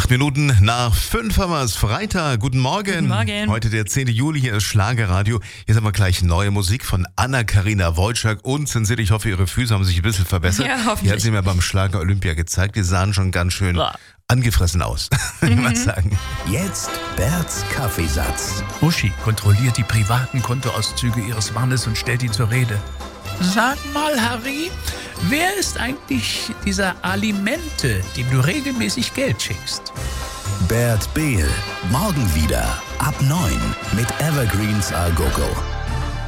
8 Minuten nach 5 haben wir es. Freitag. Guten Morgen. Guten Morgen. Heute der 10. Juli. Hier ist Schlagerradio. Jetzt haben wir gleich neue Musik von Anna-Karina Wojcik. Und Zensit, ich hoffe, Ihre Füße haben sich ein bisschen verbessert. Ja, hoffentlich. Die hat sie mir beim Schlager Olympia gezeigt. Die sahen schon ganz schön angefressen aus, würde ich mal sagen. Jetzt Berts Kaffeesatz. Uschi kontrolliert die privaten Kontoauszüge ihres Mannes und stellt ihn zur Rede. Sag mal, Harry, wer ist eigentlich dieser Alimente, dem du regelmäßig Geld schickst? Bert Behl. Morgen wieder ab 9 mit Evergreens A Go Go.